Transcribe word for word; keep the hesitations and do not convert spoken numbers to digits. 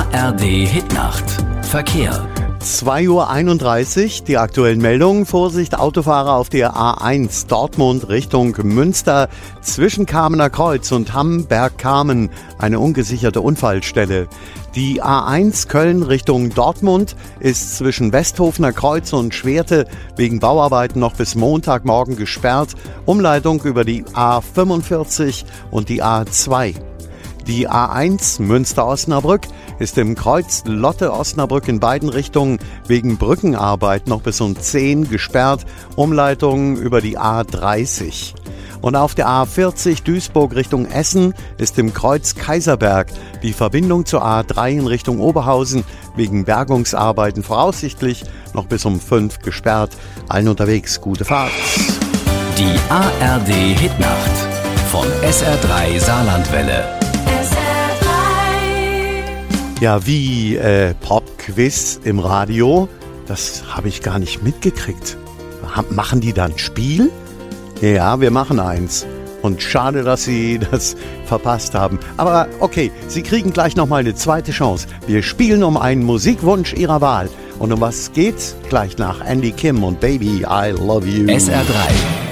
R D Hitnacht. Verkehr. zwei Uhr einunddreißig, die aktuellen Meldungen. Vorsicht, Autofahrer auf der A eins Dortmund Richtung Münster. Zwischen Kamener Kreuz und Hamberg-Kamen eine ungesicherte Unfallstelle. Die A eins Köln Richtung Dortmund ist zwischen Westhofener Kreuz und Schwerte wegen Bauarbeiten noch bis Montagmorgen gesperrt. Umleitung über die A fünfundvierzig und die A zwei. Die A eins Münster-Osnabrück ist im Kreuz Lotte-Osnabrück in beiden Richtungen wegen Brückenarbeit noch bis um zehn gesperrt. Umleitung über die A dreißig. Und auf der A vierzig Duisburg Richtung Essen ist im Kreuz Kaiserberg die Verbindung zur A drei in Richtung Oberhausen wegen Bergungsarbeiten voraussichtlich noch bis um fünf gesperrt. Allen unterwegs gute Fahrt. Die A R D Hitnacht von S R drei Saarlandwelle. Ja, wie äh, Popquiz im Radio, das habe ich gar nicht mitgekriegt. Ha- machen die dann Spiel? Ja, wir machen eins. Und schade, dass Sie das verpasst haben. Aber okay, Sie kriegen gleich nochmal eine zweite Chance. Wir spielen um einen Musikwunsch Ihrer Wahl. Und um was geht's? Gleich nach Andy Kim und Baby, I Love You. S R drei